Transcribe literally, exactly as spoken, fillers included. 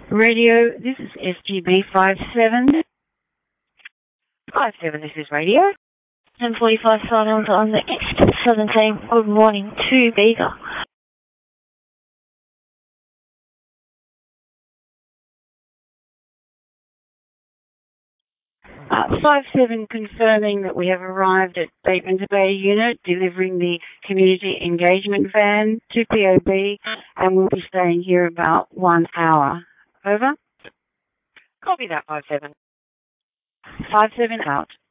Radio, this is S G B five seven. five seven, this is radio. ten forty-five silent on the East Southern saying good morning to Bega. Uh, five seven confirming that we have arrived at Bateman's Bay unit, delivering the community engagement van to P O B, and we'll be staying here about one hour. Over. Copy that, five seven. five seven out.